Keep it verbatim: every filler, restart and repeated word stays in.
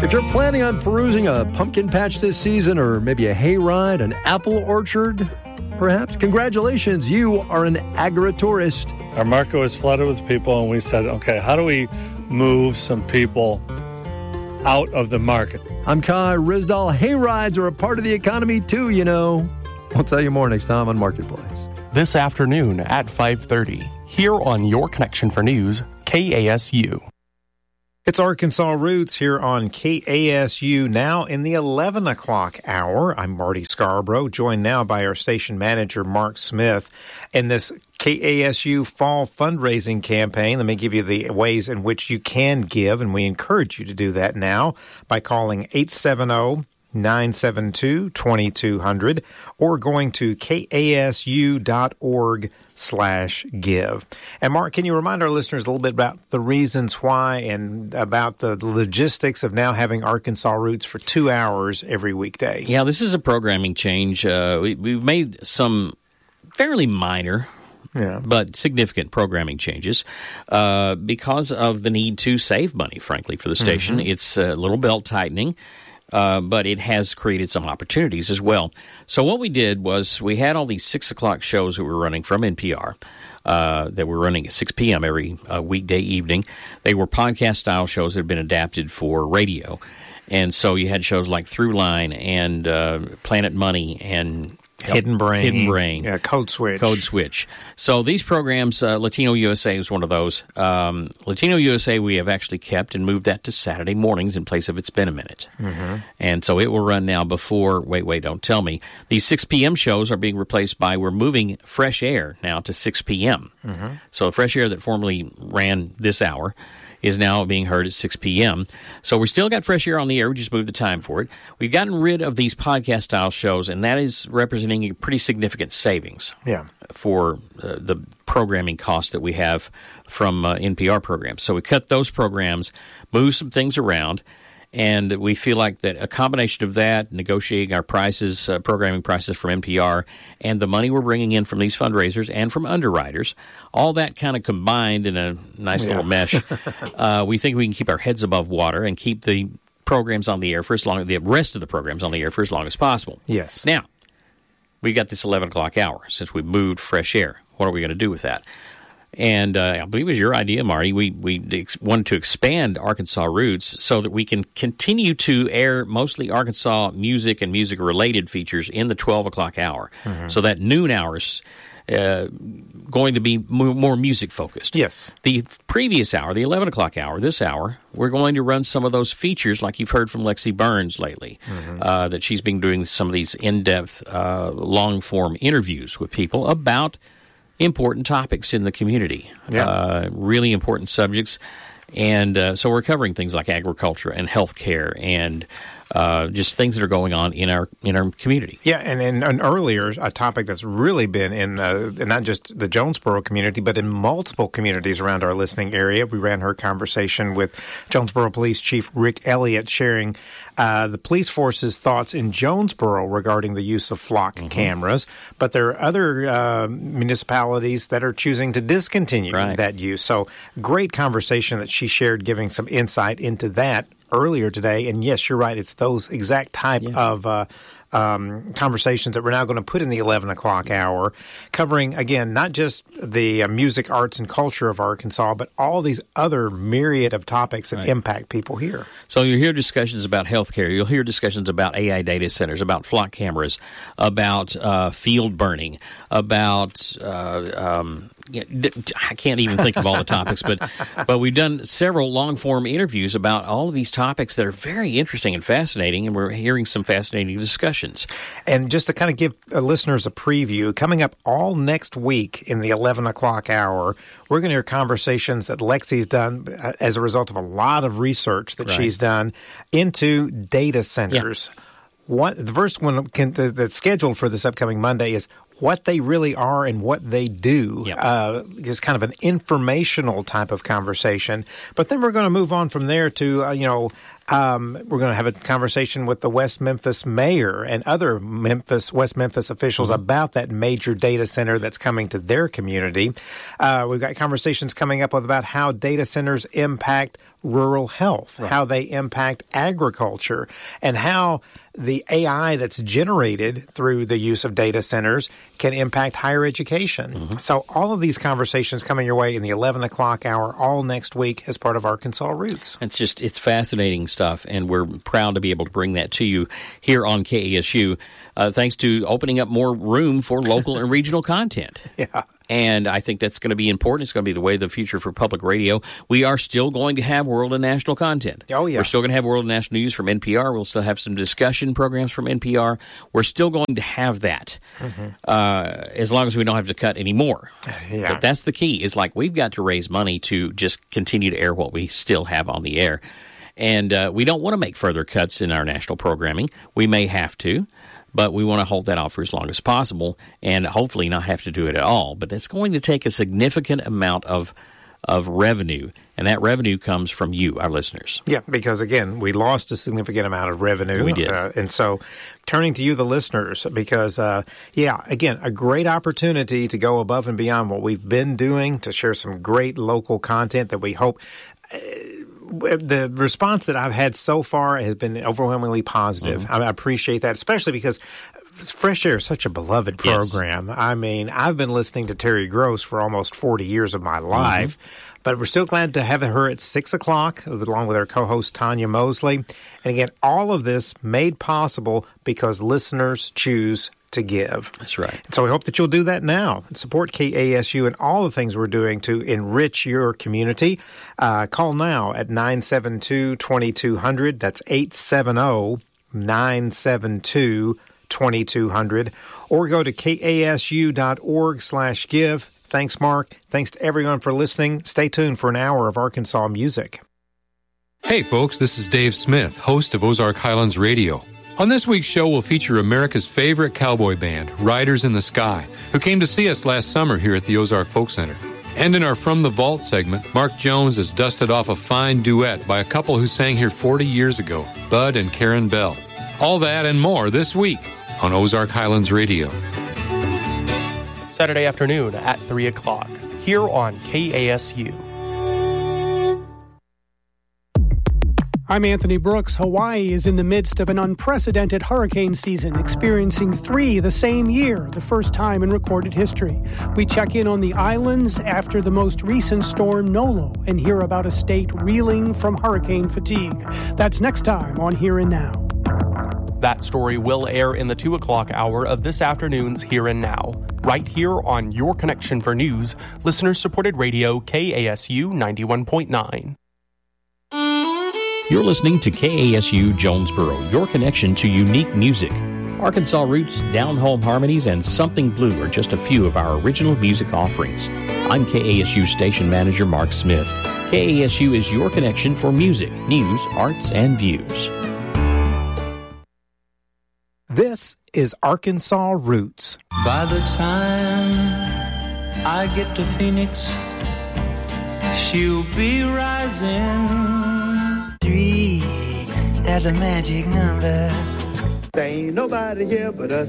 If you're planning on perusing a pumpkin patch this season, or maybe a hayride, an apple orchard, perhaps, congratulations, you are an agri-tourist. Our market was flooded with people, and we said, okay, how do we move some people out of the market? I'm Kai Rizdal. Hayrides are a part of the economy, too, you know. We'll tell you more next time on Marketplace. This afternoon at five thirty, here on Your Connection for News, K A S U. It's Arkansas Roots here on K A S U now in the eleven o'clock hour. I'm Marty Scarborough, joined now by our station manager, Mark Smith. In this K A S U fall fundraising campaign, let me give you the ways in which you can give, and we encourage you to do that now by calling eight seven zero, nine seven two, two two zero zero or going to kasu dot org slash give. And Mark, can you remind our listeners a little bit about the reasons why and about the logistics of now having Arkansas Roots for two hours every weekday? Yeah, this is a programming change. Uh, we, we've made some fairly minor Yeah. but significant programming changes uh, because of the need to save money, frankly, for the station. Mm-hmm. It's a little belt-tightening. Uh, but it has created some opportunities as well. So what we did was we had all these six o'clock shows that we were running from N P R uh, that were running at six p.m. every uh, weekday evening. They were podcast-style shows that had been adapted for radio. And so you had shows like Throughline and uh, Planet Money and Hidden Brain. Hidden Brain. Yeah, Code Switch. Code Switch. So these programs, uh, Latino U S A is one of those. Um, Latino U S A we have actually kept and moved that to Saturday mornings in place of It's Been a Minute. Mm-hmm. And so it will run now before, wait, wait, don't tell me. These six p.m. shows are being replaced by, we're moving Fresh Air now to six p.m. Mm-hmm. So Fresh Air that formerly ran this hour is now being heard at six p.m. So we still got Fresh Air on the air. We just moved the time for it. We've gotten rid of these podcast-style shows, and that is representing a pretty significant savings yeah. for uh, the programming costs that we have from uh, N P R programs. So we cut those programs, moved some things around, and we feel like that a combination of that, negotiating our prices, uh, programming prices from N P R, and the money we're bringing in from these fundraisers and from underwriters, all that kind of combined in a nice yeah. little mesh, uh, we think we can keep our heads above water and keep the programs on the air for as long, the rest of the programs on the air for as long as possible. Yes. Now, we got this eleven o'clock hour since we moved Fresh Air. What are we going to do with that? And uh, I believe it was your idea, Marty. We we ex- wanted to expand Arkansas Roots so that we can continue to air mostly Arkansas music and music-related features in the twelve o'clock hour. Mm-hmm. So that noon hour is uh, going to be more, more music-focused. Yes. The previous hour, the eleven o'clock hour, this hour, we're going to run some of those features like you've heard from Lexi Burns lately, mm-hmm. uh, that she's been doing some of these in-depth, uh, long-form interviews with people about important topics in the community, yeah. uh, really important subjects. And uh, so we're covering things like agriculture and healthcare and uh, just things that are going on in our in our community. Yeah, and, and, and earlier, a topic that's really been in uh, not just the Jonesboro community, but in multiple communities around our listening area. We ran her conversation with Jonesboro Police Chief Rick Elliott, sharing uh, the police force's thoughts in Jonesboro regarding the use of flock mm-hmm. cameras. But there are other uh, municipalities that are choosing to discontinue right. that use. So great conversation that she shared, giving some insight into that earlier today. And yes, you're right. It's those exact type yeah. of uh, um, conversations that we're now going to put in the eleven o'clock hour, covering, again, not just the uh, music, arts, and culture of Arkansas, but all these other myriad of topics that right. impact people here. So you'll hear discussions about healthcare. You'll hear discussions about A I data centers, about flock cameras, about uh, field burning, about uh, um, I can't even think of all the topics, but but we've done several long-form interviews about all of these topics that are very interesting and fascinating, and we're hearing some fascinating discussions. And just to kind of give uh, listeners a preview, coming up all next week in the eleven o'clock hour, we're going to hear conversations that Lexi's done uh, as a result of a lot of research that right. she's done into data centers. Yeah. What, the first one can, the, that's scheduled for this upcoming Monday is what they really are and what they do. Yep. Uh, just kind of an informational type of conversation. But then we're going to move on from there to, uh, you know, Um, we're going to have a conversation with the West Memphis mayor and other Memphis, West Memphis officials mm-hmm. about that major data center that's coming to their community. Uh, we've got conversations coming up with about how data centers impact rural health, right. how they impact agriculture, and how the A I that's generated through the use of data centers can impact higher education. Mm-hmm. So all of these conversations coming your way in the eleven o'clock hour all next week as part of Arkansas Roots. It's just, it's fascinating stuff, and we're proud to be able to bring that to you here on K A S U, uh, thanks to opening up more room for local and regional content. Yeah. And I think that's going to be important. It's going to be the way of the future for public radio. We are still going to have world and national content. Oh, yeah. We're still going to have world and national news from N P R. We'll still have some discussion programs from N P R. We're still going to have that mm-hmm. uh, as long as we don't have to cut any more. Yeah. But that's the key. Is like we've got to raise money to just continue to air what we still have on the air. And uh, we don't want to make further cuts in our national programming. We may have to. But we want to hold that off for as long as possible and hopefully not have to do it at all. But that's going to take a significant amount of of revenue, and that revenue comes from you, our listeners. Yeah, because, again, we lost a significant amount of revenue. We did. Uh, and so turning to you, the listeners, because, uh, yeah, again, a great opportunity to go above and beyond what we've been doing to share some great local content that we hope uh, the response that I've had so far has been overwhelmingly positive. Mm-hmm. I appreciate that, especially because Fresh Air is such a beloved program. Yes. I mean, I've been listening to Terry Gross for almost forty years of my life, mm-hmm. but we're still glad to have her at six o'clock, along with our co-host Tanya Mosley. And again, all of this made possible because listeners choose to give. That's right. So we hope that you'll do that now and support K A S U and all the things we're doing to enrich your community. Uh, call now at nine seven two, two two zero zero. That's eight seven zero, nine seven two, two two zero zero. Or go to kasu.org slash give. Thanks, Mark. Thanks to everyone for listening. Stay tuned for an hour of Arkansas music. Hey, folks, this is Dave Smith, host of Ozark Highlands Radio. On this week's show, we'll feature America's favorite cowboy band, Riders in the Sky, who came to see us last summer here at the Ozark Folk Center. And in our From the Vault segment, Mark Jones has dusted off a fine duet by a couple who sang here forty years ago, Bud and Karen Bell. All that and more this week on Ozark Highlands Radio. Saturday afternoon at three o'clock, here on K A S U. I'm Anthony Brooks. Hawaii is in the midst of an unprecedented hurricane season, experiencing three the same year, the first time in recorded history. We check in on the islands after the most recent storm, Nolo, and hear about a state reeling from hurricane fatigue. That's next time on Here and Now. That story will air in the two o'clock hour of this afternoon's Here and Now, right here on Your Connection for News, listener-supported radio K A S U ninety-one point nine. You're listening to K A S U Jonesboro, your connection to unique music. Arkansas Roots, Down Home Harmonies, and Something Blue are just a few of our original music offerings. I'm K A S U Station Manager Mark Smith. K A S U is your connection for music, news, arts, and views. This is Arkansas Roots. By the time I get to Phoenix, she'll be rising. Three, that's a magic number. There ain't nobody here but us.